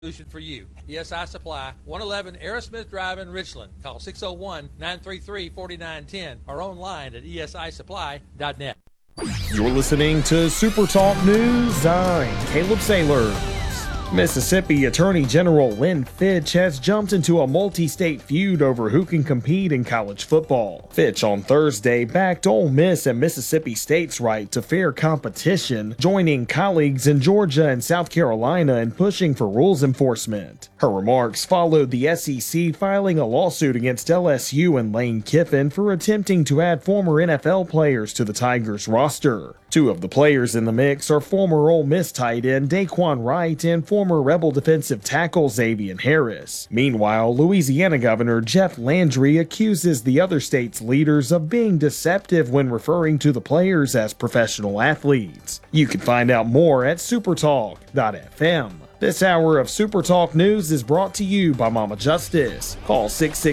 solution for you. ESI Supply, 111 Aerosmith Drive in Richland. Call 601-933-4910 or online at esisupply.net. You're listening to Super Talk News. I'm Caleb Sailors. Mississippi Attorney General Lynn Fitch has jumped into a multi-state feud over who can compete in college football. Fitch on Thursday backed Ole Miss and Mississippi State's right to fair competition, joining colleagues in Georgia and South Carolina in pushing for rules enforcement. Her remarks followed the SEC filing a lawsuit against LSU and Lane Kiffin for attempting to add former NFL players to the Tigers roster. Two of the players in the mix are former Ole Miss tight end Daquan Wright and former Rebel defensive tackle Xavier Harris. Meanwhile, Louisiana Governor Jeff Landry accuses the other state's leaders of being deceptive when referring to the players as professional athletes. You can find out more at supertalk.fm. This hour of Super Talk News is brought to you by Mama Justice. Call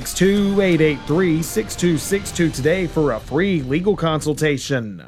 662-883-6262 today for a free legal consultation.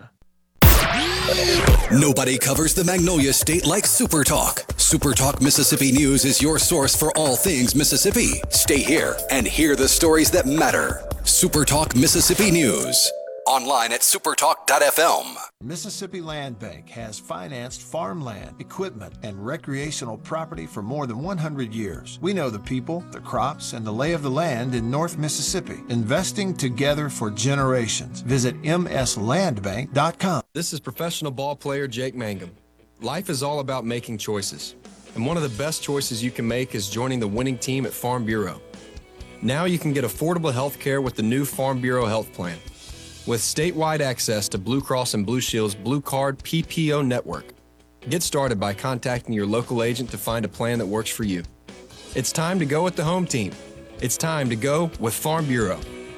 Nobody covers the Magnolia State like Super Talk. Super Talk Mississippi News is your source for all things Mississippi. Stay here and hear the stories that matter. Super Talk Mississippi News. Online at supertalk.fm. Mississippi Land Bank has financed farmland, equipment, and recreational property for more than 100 years. We know the people, the crops, and the lay of the land in North Mississippi, investing together for generations. Visit mslandbank.com. This is professional ball player Jake Mangum. Life is all about making choices, and one of the best choices you can make is joining the winning team at Farm Bureau. Now you can get affordable health care with the new Farm Bureau Health Plan. With statewide access to Blue Cross and Blue Shield's Blue Card PPO network. Get started by contacting your local agent to find a plan that works for you. It's time to go with the home team. It's time to go with Farm Bureau.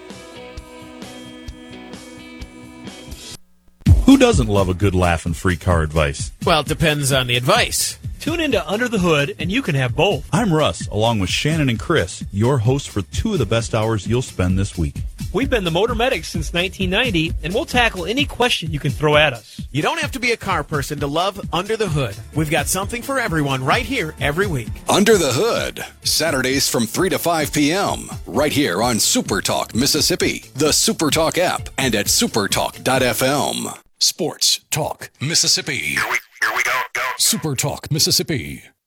Who doesn't love a good laugh and free car advice? Well, it depends on the advice. Tune into Under the Hood, and you can have both. I'm Russ, along with Shannon and Chris, your hosts for two of the best hours you'll spend this week. We've been the Motor Medics since 1990, and we'll tackle any question you can throw at us. You don't have to be a car person to love Under the Hood. We've got something for everyone right here every week. Under the Hood, Saturdays from 3 to 5 p.m. right here on Super Talk Mississippi, the Super Talk app, and at supertalk.fm. Sports Talk Mississippi. Here we go. Super Talk Mississippi.